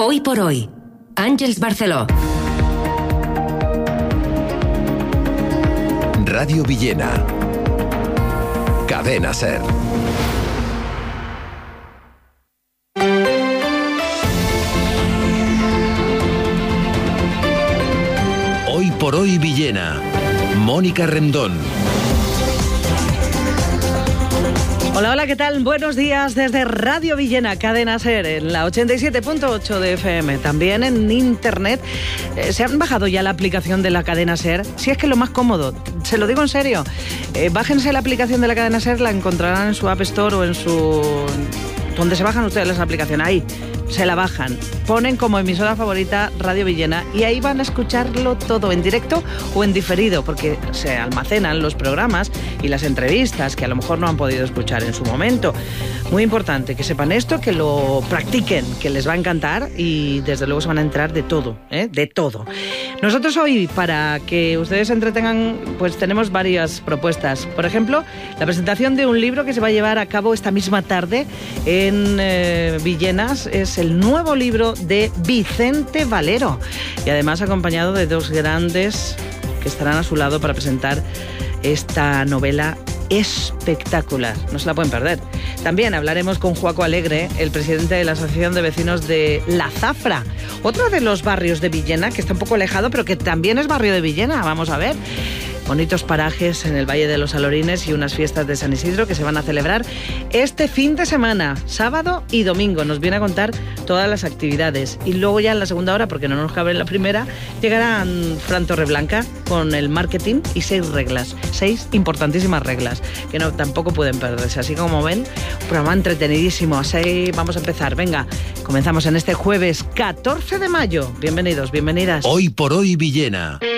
Hoy por hoy, Àngels Barceló. Radio Villena. Cadena SER. Hoy por hoy Villena. Mónica Rendón. Hola, hola, ¿qué tal? Buenos días desde Radio Villena, Cadena SER, en la 87.8 de FM. También en Internet. ¿Se han bajado ya la aplicación de la Cadena SER? Si es que es lo más cómodo, se lo digo en serio. Bájense la aplicación de la Cadena SER, la encontrarán en su App Store o en su... donde se bajan ustedes las aplicaciones, ahí se la bajan, ponen como emisora favorita Radio Villena y ahí van a escucharlo todo en directo o en diferido, porque se almacenan los programas y las entrevistas que a lo mejor no han podido escuchar en su momento. Muy importante que sepan esto, que lo practiquen, que les va a encantar y desde luego se van a enterar de todo, de todo. Nosotros hoy, para que ustedes se entretengan, pues tenemos varias propuestas. Por ejemplo, la presentación de un libro que se va a llevar a cabo esta misma tarde en Villenas. Es el nuevo libro de Vicente Valero y además acompañado de dos grandes que estarán a su lado para presentar esta novela espectacular. No se la pueden perder. También hablaremos con Joaco Alegre, el presidente de la Asociación de Vecinos de La Zafra, otro de los barrios de Villena que está un poco alejado, pero que también es barrio de Villena. Vamos a ver. Bonitos parajes en el Valle de los Alorines y unas fiestas de San Isidro que se van a celebrar este fin de semana, sábado y domingo. Nos viene a contar todas las actividades. Y luego ya en la segunda hora, porque no nos cabe en la primera, llegará Fran Torreblanca con el marketing y 6 reglas. 6 importantísimas reglas que no tampoco pueden perderse. Así como ven, un programa entretenidísimo. Así vamos a empezar. Venga, comenzamos en este jueves 14 de mayo. Bienvenidos, bienvenidas. Hoy por hoy Villena.